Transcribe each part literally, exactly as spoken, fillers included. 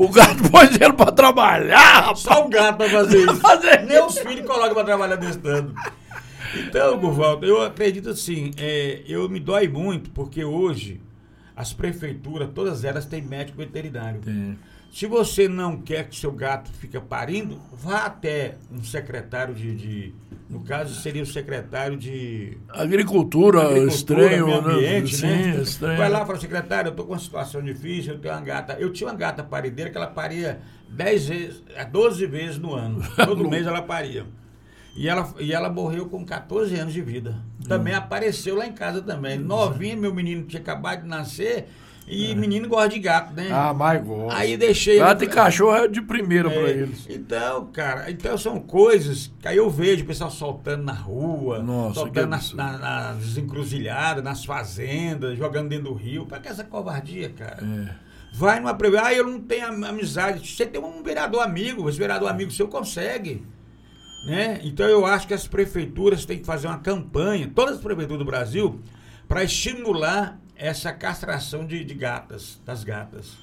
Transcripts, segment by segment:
O gato pôs ele pra trabalhar, rapaz. Só o gato pra fazer isso. Fazer Nem os filhos colocam pra trabalhar desse tanto. Então, Gurvaldo, eu acredito assim, é, eu me dói muito, porque hoje as prefeituras, todas elas têm médico veterinário. Tem. Se você não quer que seu gato fique parindo, vá até um secretário de, de no caso seria o secretário de Agricultura, Agricultura estranho, meio ambiente, né? Sim, estranho. Vai lá e fala, secretário, eu tô com uma situação difícil, eu tenho uma gata, eu tinha uma gata parideira que ela paria dez vezes, doze vezes no ano, todo mês ela paria. E ela, e ela morreu com catorze anos de vida. Também hum. apareceu lá em casa também. Novinha, meu menino tinha acabado de nascer. E é. menino gosta de gato, né? Ah, mais gosta. Aí deixei... Gato ele... e cachorro é de primeira é, pra eles. Então, cara, então são coisas que aí eu vejo o pessoal soltando na rua, Nossa, soltando nas, na, nas encruzilhadas, nas fazendas, jogando dentro do rio. Pra que essa covardia, cara? É. Vai numa... Ah, eu não tenho amizade. Você tem um vereador amigo, esse vereador amigo seu consegue. Né? Então eu acho que as prefeituras têm que fazer uma campanha, todas as prefeituras do Brasil, para estimular essa castração de, de gatas, das gatas.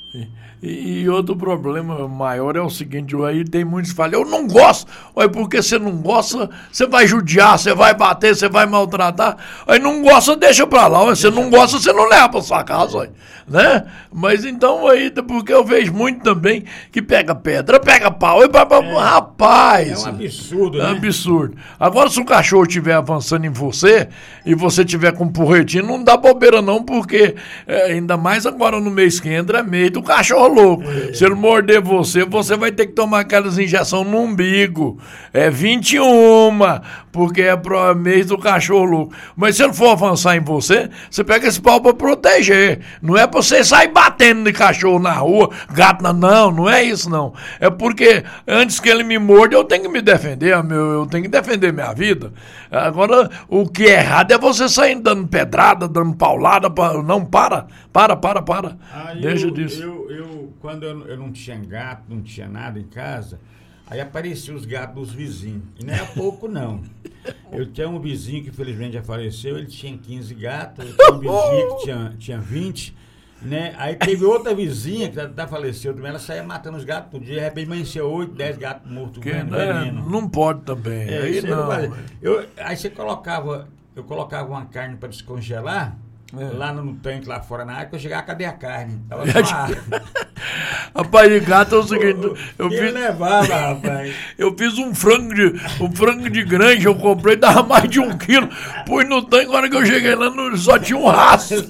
E, e outro problema maior é o seguinte, aí tem muitos que falam, eu não gosto, aí porque você não gosta, você vai judiar, você vai bater, você vai maltratar, aí não gosta, deixa pra lá, você não gosta, você não leva pra sua casa, aí, né? Mas então aí, porque eu vejo muito também que pega pedra, pega pau, e pra, pra, é, rapaz! É um absurdo, é né? É um absurdo. Agora se o cachorro estiver avançando em você, e você tiver com um porretinho, não dá bobeira não, porque é, ainda mais agora no mês que entra, é meio do cachorro louco. É. Se ele morder você, você vai ter que tomar aquelas injeções no umbigo. É vinte e um, porque é pro mês do cachorro louco. Mas se ele for avançar em você, você pega esse pau pra proteger. Não é pra você sair batendo de cachorro na rua, gato na... Não, não é isso não. É porque antes que ele me morde, eu tenho que me defender, meu, eu tenho que defender minha vida. Agora, o que é errado é você sair dando pedrada, dando paulada. Pra... Não, para, para, para, para. Ah, Deixa eu, disso. Eu, eu, quando eu, eu não tinha gato, não tinha nada em casa, aí apareciam os gatos dos vizinhos. E não era pouco, não. Eu tinha um vizinho que infelizmente já faleceu, ele tinha quinze gatos, eu tinha um vizinho que tinha, tinha vinte, né? Aí teve outra vizinha que já faleceu também, ela saía matando os gatos todo dia, de repente amanheceu oito, dez gatos mortos. Que, né? Não pode também. É, aí não. não eu, aí você colocava, eu colocava uma carne para descongelar, é. lá no tanque, lá fora na área, que eu chegava, cadê a carne? Tava Rapaz, de gato é o seguinte, eu Quem fiz, levava, rapaz? eu fiz um frango de, um frango de granja, eu comprei, dava mais de um quilo, pus no tanque, na hora que eu cheguei lá, só tinha um rastro.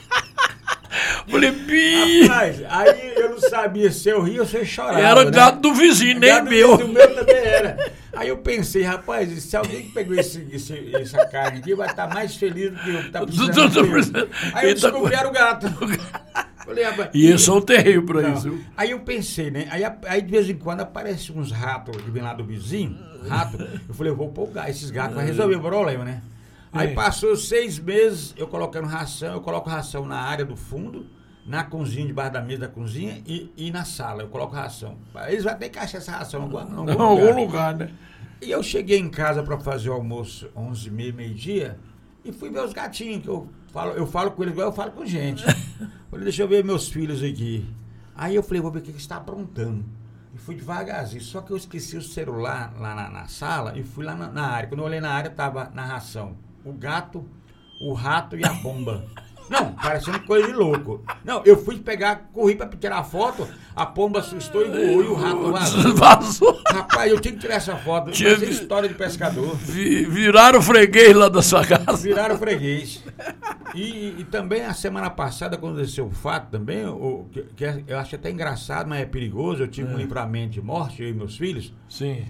Falei, bi! Rapaz, aí eu não sabia se eu ria ou se eu chorava. Era né? gato do vizinho, nem gato meu. Do meu também era. Aí eu pensei, rapaz, se alguém pegou esse, esse, essa carne aqui, vai estar mais feliz do que eu. Tá precisando do precisando. Aí eu descobri que era o gato. Falei, rapaz, e eles são terríveis pra não. isso. Aí eu pensei, né? Aí, aí de vez em quando aparecem uns ratos que vem lá do vizinho, rato. Eu falei, eu vou pôr esses gatos, vai resolver o problema, né? Aí passou seis meses, eu colocando ração, eu coloco ração na área do fundo, na cozinha, debaixo da mesa da cozinha e, e na sala, eu coloco ração. Eles vão ter que achar essa ração em algum, algum, Não, lugar. algum lugar, né? E eu cheguei em casa para fazer o almoço onze e meia, meio-dia, e fui ver os gatinhos, que eu falo, eu falo com eles igual eu falo com gente. Falei, deixa eu ver meus filhos aqui. Aí eu falei, vou ver o que você está aprontando. E fui devagarzinho, só que eu esqueci o celular lá na, na sala e fui lá na, na área. Quando eu olhei na área, tava na ração o gato, o rato e a pomba. Não, parecendo coisa de louco. Não, eu fui pegar, corri pra tirar a foto, a pomba assustou e voou e o rato vazou. Vazou. Rapaz, eu tinha que tirar essa foto. Tinha Mas é história de pescador. Vi, viraram freguês lá da sua casa. Viraram freguês. E, e também a semana passada aconteceu um fato também, o, que, que é, eu acho até engraçado, mas é perigoso. Eu tive é. um livramento de morte, eu e meus filhos. Sim.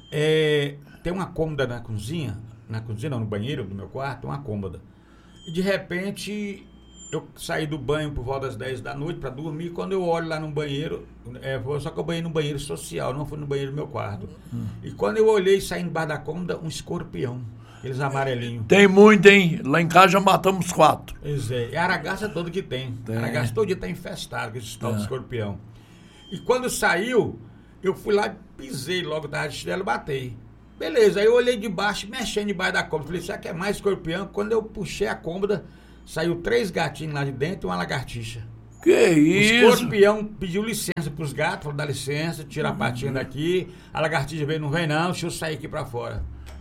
É, tem uma cômoda na cozinha, na cozinha, não, no banheiro do meu quarto, uma cômoda. E de repente, eu saí do banho por volta das dez da noite para dormir. Quando eu olho lá no banheiro, é, só que eu banhei no banheiro social, não foi no banheiro do meu quarto. Hum. E quando eu olhei, saindo embaixo da cômoda, um escorpião. Aqueles amarelinhos. Tem muito, hein? Lá em casa já matamos quatro. Pois é. É a aragaça toda que tem. tem. A aragaça todo dia está infestado com esse tal é. de escorpião. E quando saiu, eu fui lá e pisei logo da chinelo e batei. Beleza, aí eu olhei de baixo, mexendo debaixo da cômoda. Falei, será que é mais escorpião? Quando eu puxei a cômoda, saiu três gatinhos lá de dentro e uma lagartixa. Que isso? O escorpião pediu licença pros gatos, falou, dá licença, tira a patinha daqui. A lagartixa veio, não vem não, deixa eu sair aqui pra fora.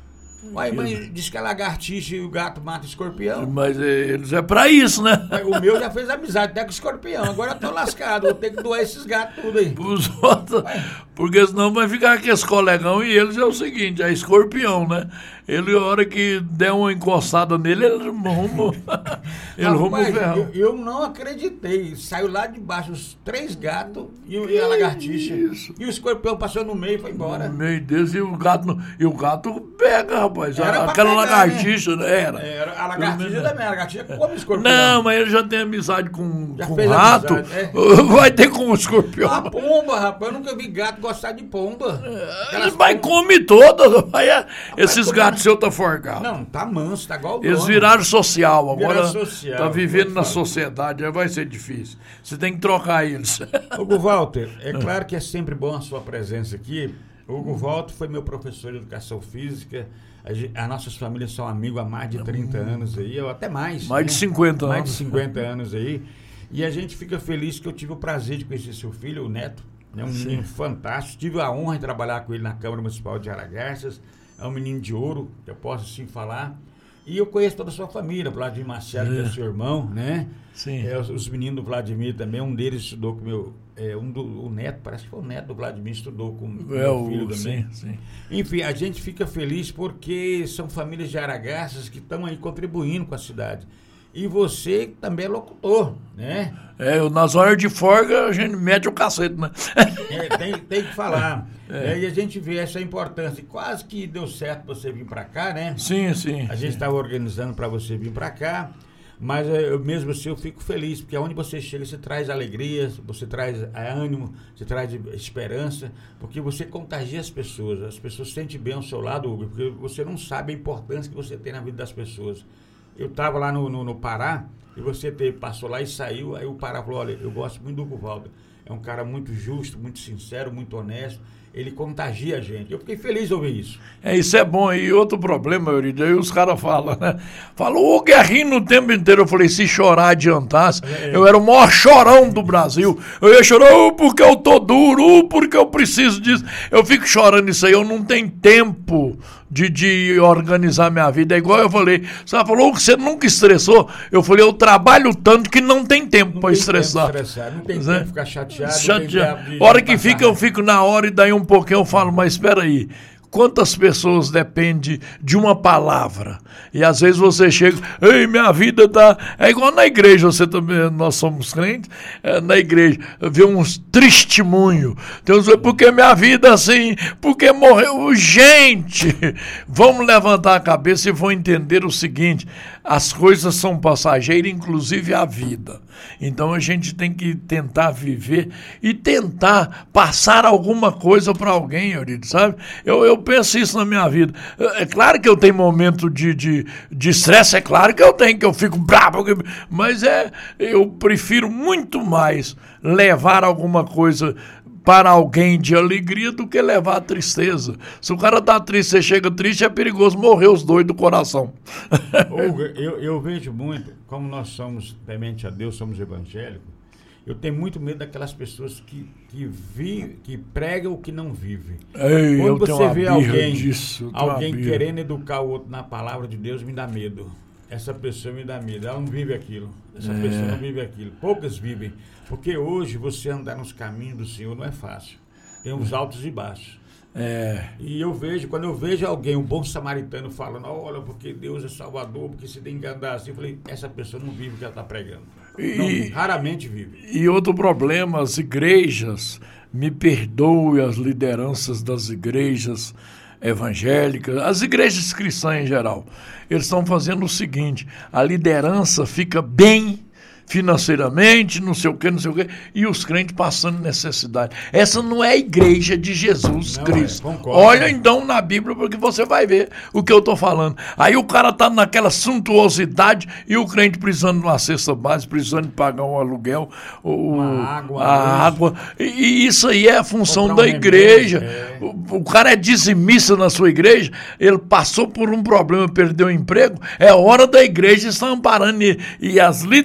Ué, mas diz que a lagartixa e o gato matam o escorpião. Mas eles é pra isso, né? O meu já fez amizade até com o escorpião. Agora eu tô lascado, vou ter que doar esses gatos tudo aí. Os outros, porque senão vai ficar aqueles colegão e eles é o seguinte, é escorpião, né? Ele, a hora que der uma encostada nele, ele arruma, ele arruma o ferrão. Eu, eu não acreditei. Saiu lá de baixo os três gatos e, e a lagartixa. Isso. E o escorpião passou no meio e foi embora. No meio deles, e o gato, e o gato pega, rapaz. Era Aquela pegar, lagartixa, né? Era. era. A lagartixa também, a lagartixa come o escorpião. Não, mas ele já tem amizade com, já com fez rato. Amizade, é. Vai ter com o escorpião. A pomba, rapaz. Eu nunca vi gato gostar de pomba. Ele vai comer todas. Vai, é, esses vai gatos seus tá forcados. Não, tá manso, tá igual o Eles dono. viraram social, agora Viraram social, tá vivendo na sociedade, aí vai ser difícil. Você tem que trocar eles. Hugo Walter, é claro que é sempre bom a sua presença aqui. O Hugo Walter foi meu professor de educação física. As nossas famílias são amigos há mais de trinta anos aí, ou até mais. Mais né? de cinquenta anos. Mais de cinquenta anos aí. E a gente fica feliz que eu tive o prazer de conhecer seu filho, o Neto. É um Sim. menino fantástico. Tive a honra de trabalhar com ele na Câmara Municipal de Aragarças. É um menino de ouro, que eu posso assim falar. E eu conheço toda a sua família, o Vladimir Marcelo, é. que é seu irmão, né? Sim. É, os, os meninos do Vladimir também, um deles estudou com o meu... É, um do, o neto, parece que foi o neto do Vladimir, estudou com o é, meu filho o, também. Sim, sim. Enfim, a gente fica feliz porque são famílias de Aragarças que estão aí contribuindo com a cidade. E você também é locutor, né? É, nas horas de folga a gente mete o cacete, né? É, tem, tem que falar. É. É, e a gente vê essa importância. E quase que deu certo você vir para cá, né? Sim, sim. A gente estava organizando para você vir para cá. Mas eu mesmo assim eu fico feliz, porque aonde você chega, você traz alegria, você traz ânimo, você traz esperança, porque você contagia as pessoas, as pessoas sentem bem ao seu lado, Hugo, porque você não sabe a importância que você tem na vida das pessoas. Eu estava lá no, no, no Pará, e você teve, passou lá e saiu, aí o Pará falou, olha, eu gosto muito do Hugo Walter, é um cara muito justo, muito sincero, muito honesto, ele contagia a gente. Eu fiquei feliz de ouvir isso. É, isso é bom. E outro problema, Euridio, aí os caras falam, né? Falou, o Guerrinho no tempo inteiro. Eu falei, se chorar adiantasse, é. eu era o maior chorão do Brasil. Eu ia chorar, oh, porque eu tô duro, oh, porque eu preciso disso. Eu fico chorando isso aí, eu não tenho tempo de, de organizar minha vida. É igual eu falei, você falou que você nunca estressou. Eu falei, eu trabalho tanto que não tem tempo para estressar. estressar. Não tem tempo de ficar chateado. chateado. Não tem tempo hora que passar. Fica, eu fico na hora e daí um pouquinho eu falo, mas espera aí, quantas pessoas dependem de uma palavra? E às vezes você chega, ei, minha vida tá... É igual na igreja, você também, nós somos crentes, é, na igreja, vê uns testemunhos. Deus, porque minha vida assim, porque morreu gente. Vamos levantar a cabeça e vamos entender o seguinte, as coisas são passageiras, inclusive a vida. Então a gente tem que tentar viver e tentar passar alguma coisa para alguém, Euridio, sabe? Eu, eu penso isso na minha vida. É claro que eu tenho momento de de, de estresse, é claro que eu tenho, que eu fico bravo, mas é, eu prefiro muito mais levar alguma coisa para alguém de alegria do que levar a tristeza. Se o cara tá triste, você chega triste, é perigoso morrer os dois do coração. Hugo, eu, eu vejo muito, como nós somos temente a Deus, somos evangélicos, eu tenho muito medo daquelas pessoas que, que, vi, que pregam o que não vivem. Ei, Quando eu você tenho uma vê birra alguém, disso, alguém querendo educar o outro na palavra de Deus, me dá medo. Essa pessoa me dá medo, ela não vive aquilo. Essa é. pessoa não vive aquilo. Poucas vivem. Porque hoje você andar nos caminhos do Senhor não é fácil. Tem os altos e baixos. É. E eu vejo, quando eu vejo alguém, um bom samaritano falando, olha, porque Deus é Salvador, porque se tem que andar assim, eu falei, essa pessoa não vive o que ela está pregando. E, não, raramente vive. E outro problema, as igrejas, me perdoe as lideranças das igrejas evangélicas, as igrejas cristãs em geral, eles estão fazendo o seguinte, a liderança fica bem financeiramente, não sei o que, não sei o que, e os crentes passando necessidade. Essa não é a igreja de Jesus não Cristo. É, olha então na Bíblia, porque você vai ver o que eu estou falando. Aí o cara está naquela suntuosidade e o crente precisando de uma cesta básica, precisando de pagar um aluguel, o, água, a água. E, e isso aí é a função Comprar da um igreja. É. O, o cara é dizimista na sua igreja, ele passou por um problema, perdeu o emprego, é hora da igreja estar amparando e, e as lideranças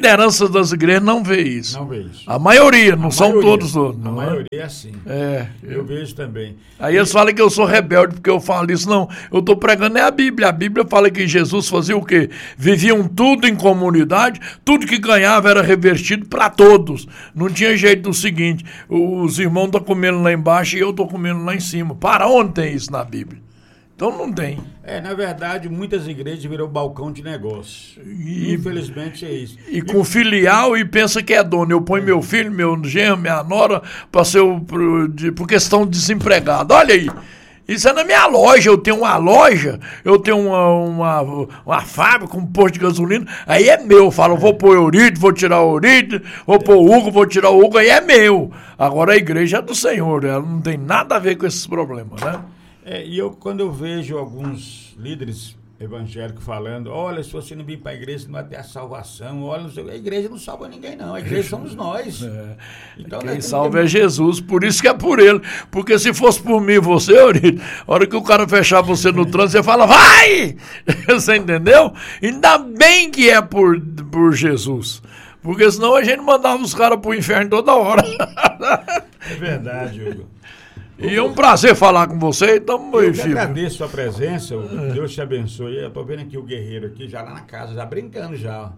muitas das igrejas não vê isso. Não vê isso. A maioria, não a são maioria, todos. todos a não maioria é assim. É. Eu vejo também. Aí eles falam que eu sou rebelde porque eu falo isso. Não, eu estou pregando é a Bíblia. A Bíblia fala que Jesus fazia o quê? Viviam tudo em comunidade, tudo que ganhava era revertido para todos. Não tinha jeito do seguinte, os irmãos estão comendo lá embaixo e eu estou comendo lá em cima. Para onde tem isso na Bíblia? Então não tem. É, na verdade, muitas igrejas virou balcão de negócio. E, Infelizmente é isso. E, e com filial e pensa que é dono. Eu ponho é. meu filho, meu genro, minha nora, para ser o, por, de, por questão de desempregado. Olha aí. Isso é na minha loja. Eu tenho uma loja, eu tenho uma, uma, uma fábrica, um posto de gasolina. Aí é meu. Eu falo, é. vou pôr Euridio, vou tirar o Euridio, vou é. pôr o Hugo, vou tirar o Hugo. Aí é meu. Agora a igreja é do Senhor. Ela não tem nada a ver com esses problemas, né? É, e eu, quando eu vejo alguns líderes evangélicos falando, olha, se você não vir para a igreja, você não vai ter a salvação, olha, não sei, a igreja não salva ninguém, não, a igreja somos nós. É. Então, quem salva é Jesus, por isso que é por ele, porque se fosse por mim e você, Euridio, a hora que o cara fechar você no trânsito, você fala, vai! Você entendeu? Ainda bem que é por, por Jesus, porque senão a gente mandava os caras pro inferno toda hora. É verdade, Hugo. E é um prazer falar com você, então, eu que agradeço a sua presença, Deus te abençoe. Eu tô vendo aqui o guerreiro aqui, já lá na casa, já brincando já.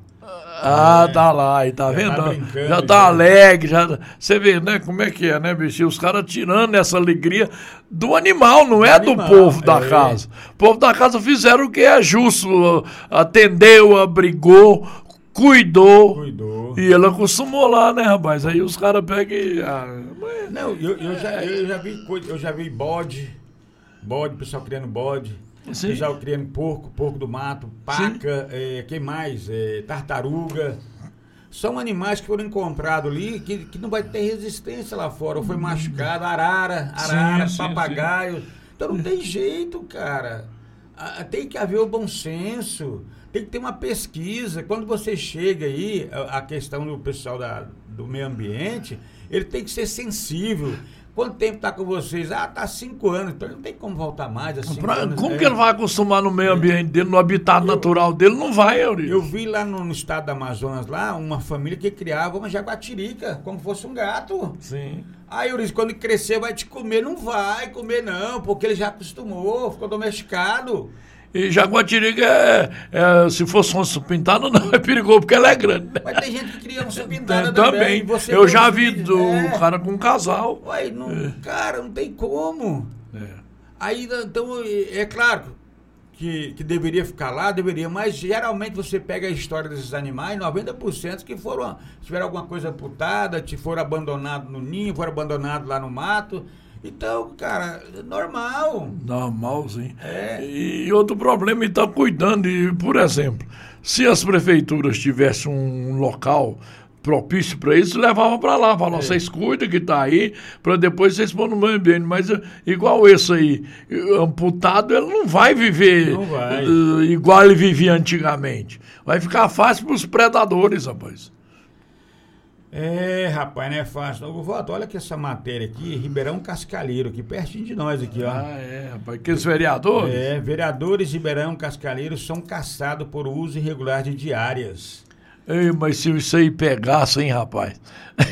Ah, é, tá lá, e tá já vendo? Tá já tá já. alegre, já. Você vê, né, como é que é, né, bicho? Os caras tirando essa alegria do animal, não é do, animal, do povo da é. casa. O povo da casa fizeram o que é justo, atendeu, abrigou, cuidou, cuidou. E ele acostumou lá, né, rapaz? Aí os caras pegam e... Ah, mas... Não, eu, eu, já, eu, já vi, eu já vi bode, bode, pessoal criando bode, Sim. pessoal criando porco, porco do mato, paca, é, quem mais? É, tartaruga. São animais que foram encontrados ali que, que não vai ter resistência lá fora. Ou foi machucado, arara, arara, sim, papagaio. Sim, sim. Então não tem jeito, cara. Tem que haver o bom senso. Tem que ter uma pesquisa. Quando você chega aí, a questão do pessoal da, do meio ambiente, ele tem que ser sensível. Quanto tempo está com vocês? Ah, tá cinco anos, então não tem como voltar mais. Assim, pra, anos, como é. que ele vai acostumar no meio ambiente dele, no habitat eu, natural dele? Não vai, Euridio. Eu vi lá no, no estado do Amazonas, lá, uma família que criava uma jaguatirica, como fosse um gato. Sim. Aí, Euridio, quando crescer vai te comer. Não vai comer não, porque ele já acostumou, ficou domesticado. E jaguatirica, é, é, se fosse onça pintada, não é perigoso, porque ela é grande. Mas tem gente que cria onça pintada também. também. Eu já vi do é. cara com um casal. Ué, não, é. Cara, não tem como. É. Aí, então, é claro que, que deveria ficar lá, deveria, mas geralmente você pega a história desses animais, noventa por cento que foram, tiveram alguma coisa amputada, foram abandonados no ninho, foram abandonados lá no mato. Então, cara, normal. Normal, sim. É. E outro problema, ele está cuidando, e, por exemplo, se as prefeituras tivessem um local propício para isso, levava para lá, falava, é. vocês cuidam que está aí, para depois vocês pôr no meio ambiente. Mas igual esse aí, amputado, ele não vai viver não vai. Uh, igual ele vivia antigamente. Vai ficar fácil para os predadores, rapaz. É, rapaz, não é fácil. Não, Voto, olha que essa matéria aqui, Ribeirão Cascalheiro, aqui pertinho de nós aqui, ó. Ah, é, rapaz. Aqueles vereadores? É, vereadores de Ribeirão Cascalheiro são caçados por uso irregular de diárias. Ei, mas se isso aí pegasse, hein, rapaz?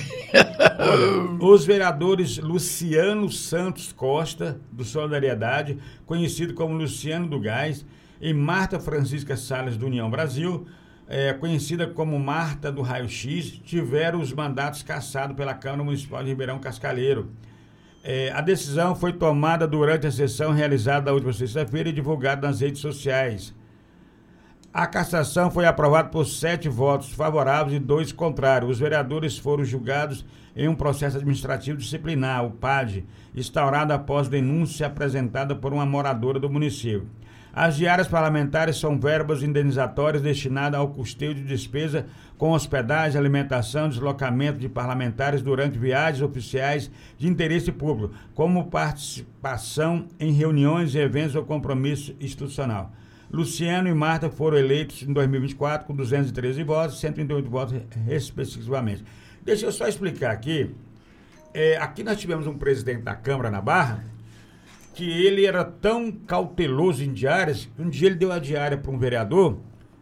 Olha, os vereadores Luciano Santos Costa, do Solidariedade, conhecido como Luciano do Gás, e Marta Francisca Salles, do União Brasil, É, conhecida como Marta do Raio X, tiveram os mandatos cassados pela Câmara Municipal de Ribeirão Cascalheiro. É, a decisão foi tomada durante a sessão realizada na última sexta-feira e divulgada nas redes sociais. A cassação foi aprovada por sete votos favoráveis e dois contrários. Os vereadores foram julgados em um processo administrativo disciplinar, o P A D, instaurado após denúncia apresentada por uma moradora do município. As diárias parlamentares são verbas indenizatórias destinadas ao custeio de despesa com hospedagem, alimentação, deslocamento de parlamentares durante viagens oficiais de interesse público, como participação em reuniões, eventos ou compromisso institucional. Luciano e Marta foram eleitos em dois mil e vinte e quatro com duzentos e treze votos e cento e trinta e oito votos respectivamente. Deixa eu só explicar aqui. É, aqui nós tivemos um presidente da Câmara na Barra, que ele era tão cauteloso em diárias, que um dia ele deu a diária para um vereador,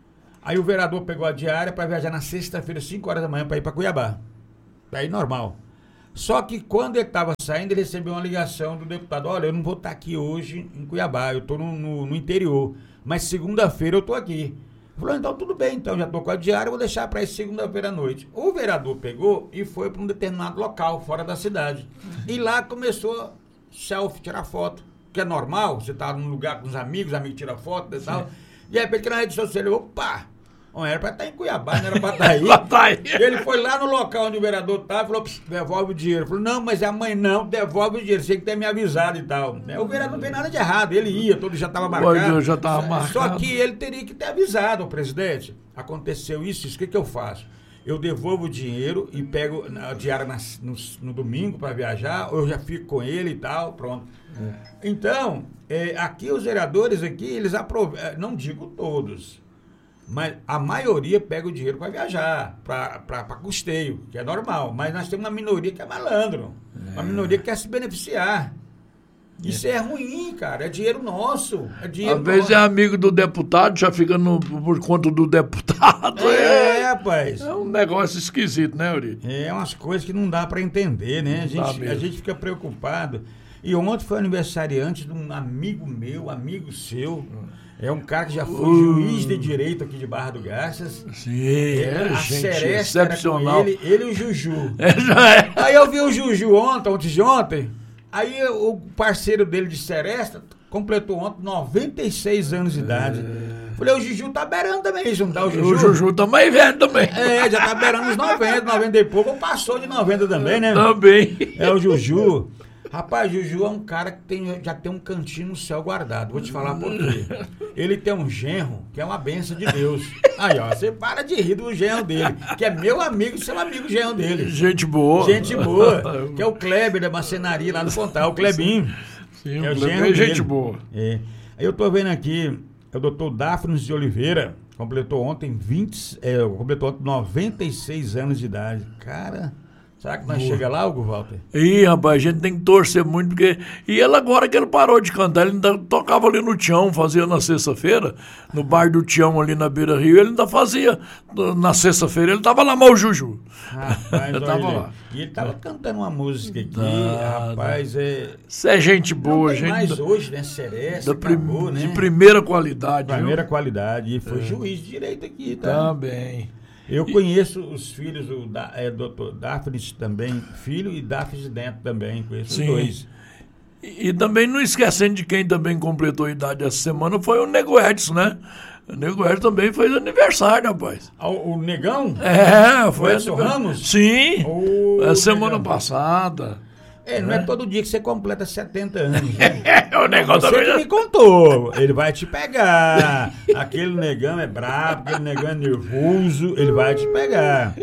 Aí o vereador pegou a diária para viajar na sexta-feira, cinco horas da manhã, para ir para Cuiabá. Daí normal. Só que quando ele estava saindo, ele recebeu uma ligação do deputado: olha, eu não vou estar aqui hoje em Cuiabá, eu estou no, no, no interior, mas segunda-feira eu estou aqui. Falou: então tudo bem, então já estou com a diária, vou deixar para ir segunda-feira à noite. O vereador pegou e foi para um determinado local, fora da cidade. E lá começou selfie, tirar foto, que é normal, você tá num lugar com os amigos, os amigos tiram foto e tal. De repente, na rede social, ele, opa, não era para estar em Cuiabá, não era para estar aí. Ele foi lá no local onde o vereador estava e falou: devolve o dinheiro. Ele falou: não, mas a mãe não, devolve o dinheiro, você tem que ter me avisado e tal. O vereador não fez nada de errado, ele ia, todo já estava marcado. Já estava marcado. Só que ele teria que ter avisado o presidente. Aconteceu isso, isso, o que, que eu faço? Eu devolvo o dinheiro e pego a diária na, no, no domingo para viajar, ou eu já fico com ele e tal, pronto. É. Então, é, aqui os vereadores aqui, eles aproveitam, não digo todos, mas a maioria pega o dinheiro para viajar, para custeio, que é normal. Mas nós temos uma minoria que é malandro, é. uma minoria que quer se beneficiar. Isso é. é ruim, cara. É dinheiro nosso. É dinheiro Às vezes nosso. É amigo do deputado, já fica no, por conta do deputado. É, é, rapaz. É um negócio esquisito, né, Eurico? É umas coisas que não dá para entender, né? A gente, a gente fica preocupado. E ontem foi aniversariante de um amigo meu, amigo seu. É um cara que já foi uh, juiz de direito aqui de Barra do Garças. Sim, é, a gente, Seresta excepcional. Ele, ele e o Juju. É, já é. Aí eu vi o Juju ontem, ontem de ontem. Aí o parceiro dele de Seresta completou ontem noventa e seis anos de idade. É. Falei: o Juju tá beirando também, isso não tá o Juju? O Juju tá mais velho também. É, já tá beirando os noventa, noventa e pouco, ou passou de noventa também, né? Também. É o Juju. Rapaz, Juju é um cara que tem, já tem um cantinho no céu guardado. Vou te falar por quê. Ele tem um genro que é uma benção de Deus. Aí, ó, você para de rir do genro dele, que é meu amigo e seu amigo genro dele. Gente boa. Gente boa. Que é o Kleber da marcenaria lá no Pontal, o Klebinho. Sim, é o genro é gente boa. É. Aí eu tô vendo aqui, é o doutor Dáfnis de Oliveira, completou ontem vinte, é, completou ontem noventa e seis anos de idade. Cara... Será que nós chega lá, Hugo Walter? Ih, rapaz, a gente tem que torcer muito, porque... E ele agora que ele parou de cantar, ele ainda tocava ali no Tião, fazia na sexta-feira, no bar do Tião ali na Beira Rio, ele ainda fazia na sexta-feira, ele tava lá, mal o Juju. Rapaz, ele tava lá. E ele tava cantando uma música aqui, tá, rapaz, tá. é... Isso é gente boa, Não tem gente... mais hoje, né, Seresta, da prim... acabou, né? De primeira qualidade, Primeira viu? qualidade, e foi é. juiz de direito aqui, tá? Também. Eu conheço os filhos do é, doutor Dáfnis também, filho, e Dáfnis Dentro também, conheço Sim. os dois. E, e também não esquecendo de quem também completou a idade essa semana foi o Nego Edson, né? O Nego Edson também fez aniversário, rapaz. O, o Negão? É, foi. O Edson Ramos? Sim, o a semana Negão. passada. É, não é. é todo dia que você completa setenta anos. Né? É, o negócio Você também que já... me contou. Ele vai te pegar. Aquele negão é brabo, aquele negão é nervoso, ele vai te pegar.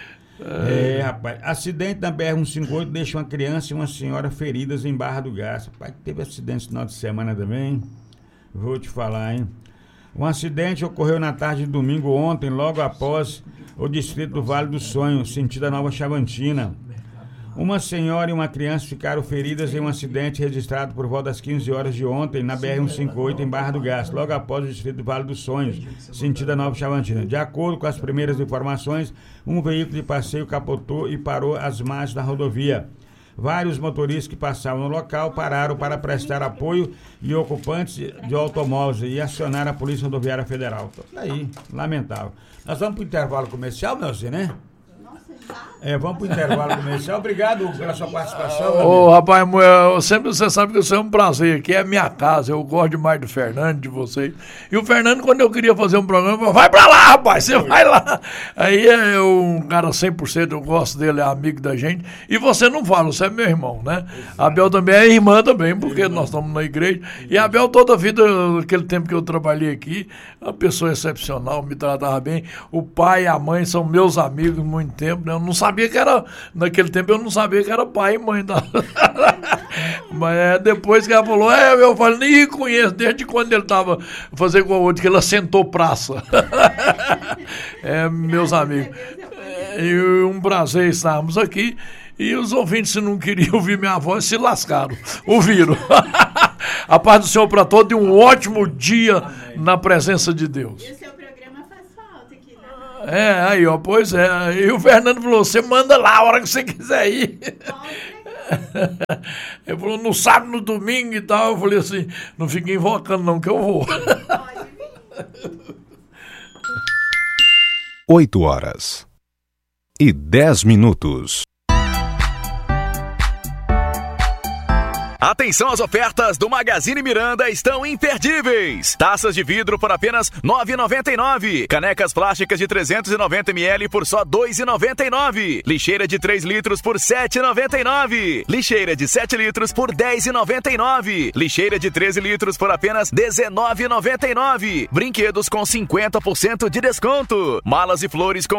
É, rapaz. Acidente na B R cento e cinquenta e oito deixa uma criança e uma senhora feridas em Barra do Garça. Pai, teve acidente no final de semana também. Vou te falar, hein? Um acidente ocorreu na tarde de domingo ontem, logo após o distrito do Vale do Sonho, sentido a Nova Chavantina. Uma senhora e uma criança ficaram feridas em um acidente registrado por volta das quinze horas de ontem na B R cento e cinquenta e oito em Barra do Garça, logo após o distrito do Vale dos Sonhos, sentido a Nova Chavantina. De acordo com as primeiras informações, um veículo de passeio capotou e parou às margens da rodovia. Vários motoristas que passavam no local pararam para prestar apoio e ocupantes de automóveis e acionaram a Polícia Rodoviária Federal. Então, aí, lamentável. Nós vamos para o intervalo comercial, Melzinho, né? É, vamos para o intervalo comercial. Obrigado, Hugo, pela sua participação. Ô, oh, rapaz, eu, sempre você sabe que isso é um prazer. Aqui é a minha casa. Eu gosto demais do Fernando, de vocês. E o Fernando, quando eu queria fazer um programa, eu falava, vai pra lá, rapaz, você vai lá. Aí é um cara cem por cento, eu gosto dele, é amigo da gente. E você não fala, você é meu irmão, né? A Bel também é irmã também, porque irmã. Nós estamos na igreja. E a Bel, toda a vida, aquele tempo que eu trabalhei aqui, uma pessoa excepcional, me tratava bem. O pai e a mãe são meus amigos há muito tempo, né? Eu não sabia que era, naquele tempo eu não sabia que era pai e mãe da... Mas é, depois que ela falou, é, eu falei, nem conheço, desde quando ele estava fazendo com a outra, que ele assentou praça. É, meus amigos. É, e um prazer estarmos aqui. E os ouvintes, se não queriam ouvir minha voz, se lascaram. Ouviram. A paz do Senhor para todos e um ótimo dia na presença de Deus. E o seu programa faz falta. É, aí, ó, pois é. E o Fernando falou, você manda lá a hora que você quiser ir. Ele falou, no sábado, no domingo e tal. Eu falei assim, não fique invocando não, que eu vou. Oito horas e dez minutos. Atenção, as ofertas do Magazine Miranda estão imperdíveis. Taças de vidro por apenas nove reais e noventa e nove centavos. Canecas plásticas de trezentos e noventa mililitros por só dois reais e noventa e nove centavos. Lixeira de três litros por sete reais e noventa e nove centavos. Lixeira de sete litros por dez reais e noventa e nove centavos. Lixeira de treze litros por apenas dezenove reais e noventa e nove centavos. Brinquedos com cinquenta por cento de desconto. Malas e flores com